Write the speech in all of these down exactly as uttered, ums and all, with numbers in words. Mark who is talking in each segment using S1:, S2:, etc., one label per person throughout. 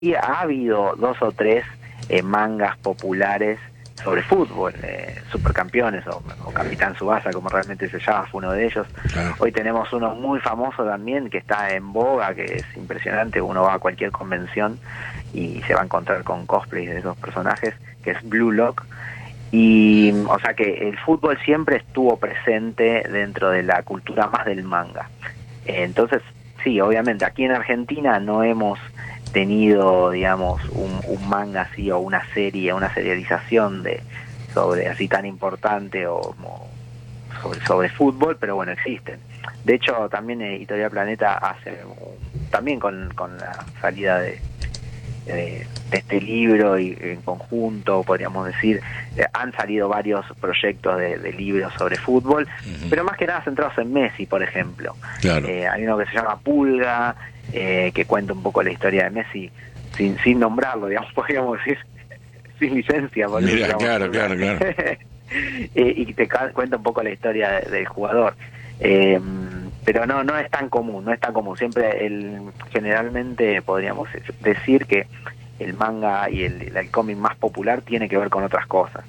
S1: y ha habido dos o tres eh, mangas populares sobre fútbol, eh, Supercampeones o, o Capitán Tsubasa, como realmente se llama, fue uno de ellos. Claro. Hoy tenemos uno muy famoso también, que está en boga, que es impresionante, uno va a cualquier convención y se va a encontrar con cosplays de esos personajes, que es Blue Lock. Y, o sea que el fútbol siempre estuvo presente dentro de la cultura más del manga. Eh, entonces, sí, obviamente, aquí en Argentina no hemos tenido, digamos, un, un manga así o una serie, una serialización de sobre así tan importante o, o sobre, sobre fútbol, pero bueno, existen. De hecho, también Editorial Planeta hace, también con, con la salida de, de, de este libro y en conjunto, podríamos decir, eh, han salido varios proyectos de, de libros sobre fútbol, uh-huh. pero más que nada centrados en Messi, por ejemplo. Claro. Eh, hay uno que se llama Pulga, eh, que cuenta un poco la historia de Messi, sin sin nombrarlo, digamos, podríamos decir, sin licencia. Por
S2: Mira,
S1: digamos,
S2: claro, claro, claro.
S1: eh, y te cuenta un poco la historia de, del jugador. Eh, pero no no es tan común, no es tan común. Siempre, el generalmente podríamos decir que el manga y el, el cómic más popular tiene que ver con otras cosas.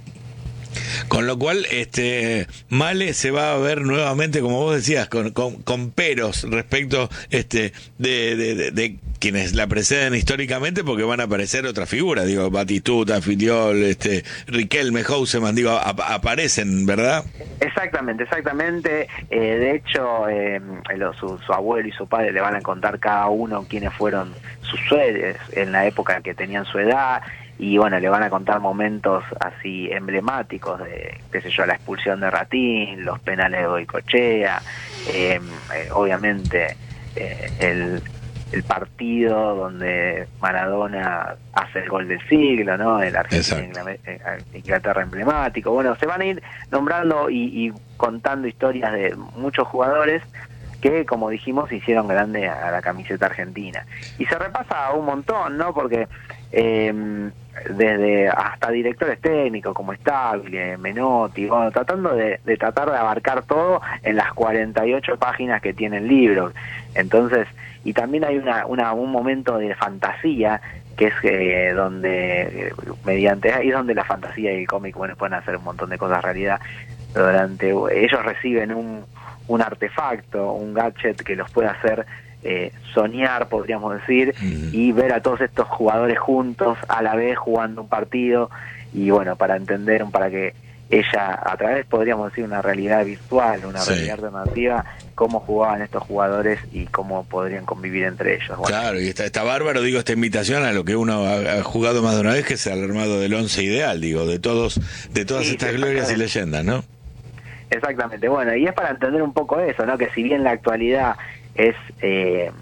S2: Con lo cual, este Male se va a ver nuevamente, como vos decías, con, con, con peros respecto este de, de, de, de quienes la preceden históricamente, porque van a aparecer otras figuras, digo, Batistuta, Filiol, este, Riquelme, Houseman, digo, ap aparecen, ¿verdad?
S1: Exactamente, exactamente. Eh, de hecho, eh, lo, su, su abuelo y su padre le van a contar cada uno quiénes fueron sus suedes en la época que tenían su edad. Y bueno, le van a contar momentos así emblemáticos de, qué sé yo, la expulsión de Ratín, los penales de Goicoechea, eh, eh, obviamente eh, el, el partido donde Maradona hace el gol del siglo, ¿no? El Argentina-Inglaterra emblemático. Bueno, se van a ir nombrando y, y contando historias de muchos jugadores que, como dijimos, hicieron grande a la camiseta argentina. Y se repasa un montón, ¿no? Porque eh, desde hasta directores técnicos como Stabile, Menotti, bueno, tratando de, de tratar de abarcar todo en las cuarenta y ocho páginas que tiene el libro. Entonces, y también hay una, una un momento de fantasía, que es eh, donde, eh, mediante, ahí es donde la fantasía y el cómic, bueno, pueden hacer un montón de cosas realidad. Durante, ellos reciben un un artefacto, un gadget que los puede hacer eh, soñar, podríamos decir, mm. y ver a todos estos jugadores juntos a la vez jugando un partido, y bueno, para entender, para que ella, a través, podríamos decir, una realidad virtual, una sí. realidad alternativa, cómo jugaban estos jugadores y cómo podrían convivir entre ellos. Bueno.
S2: Claro, y está, está bárbaro, digo, esta invitación a lo que uno ha, ha jugado más de una vez, que es el armado del once ideal, digo, de todos, de todas sí, estas glorias y leyendas, ¿no?
S1: Exactamente, bueno, y es para entender un poco eso, ¿no? Que si bien la actualidad es eh,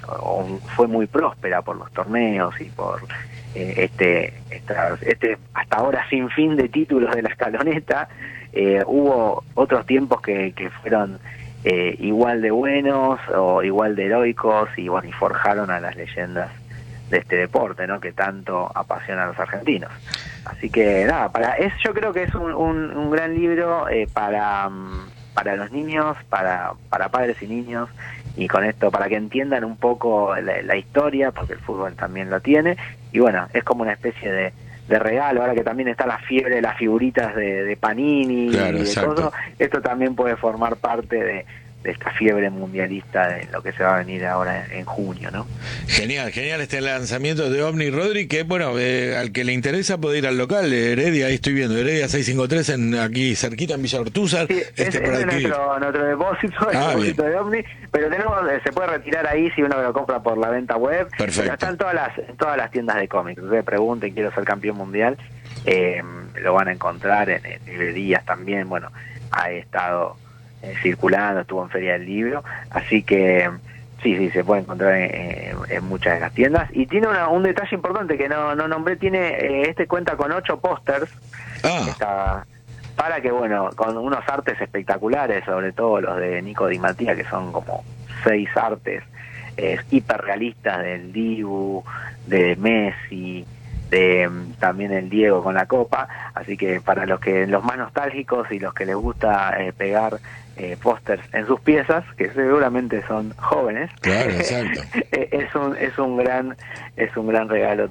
S1: fue muy próspera por los torneos y por eh, este, esta, este hasta ahora sin fin de títulos de la escaloneta, eh, hubo otros tiempos que, que fueron eh, igual de buenos o igual de heroicos y, bueno, y forjaron a las leyendas de este deporte, ¿no? Que tanto apasiona a los argentinos. Así que nada, para es yo creo que es un, un, un gran libro eh, para para los niños, para para padres y niños, y con esto para que entiendan un poco la, la historia, porque el fútbol también lo tiene, y bueno, es como una especie de, de regalo, ahora que también está la fiebre de las figuritas de, de Panini, claro, y de todo, esto también puede formar parte de de esta fiebre mundialista de lo que se va a venir ahora en, en junio, ¿no?
S2: Genial, genial este lanzamiento de Omni Rodri, que bueno, eh, al que le interesa puede ir al local de Heredia, ahí estoy viendo, Heredia seiscientos cincuenta y tres, en, aquí cerquita en Villa Ortúzar.
S1: Sí,
S2: este
S1: ese,
S2: para
S1: ese es nuestro, nuestro depósito, el ah, depósito bien. de Omni, pero tenemos, se puede retirar ahí si uno lo compra por la venta web.
S2: Perfecto.
S1: Pero están todas las, en todas las tiendas de cómics. Ustedes pregunten, quiero ser campeón mundial, eh, lo van a encontrar en, en librerías también, bueno, ha estado Eh, circulando, estuvo en Feria del Libro, así que sí, sí, se puede encontrar en, en, en muchas de las tiendas. Y tiene una, un detalle importante que no, no nombré, tiene eh, este cuenta con ocho pósters, ah. está, para que, bueno, con unos artes espectaculares, sobre todo los de Nico Di Mattia, que son como seis artes eh, hiperrealistas del Dibu, de Messi, de también el Diego con la copa, así que para los que los más nostálgicos y los que les gusta eh, pegar eh, pósters en sus piezas, que seguramente son jóvenes,
S2: claro, exacto.
S1: es un es un gran es un gran regalo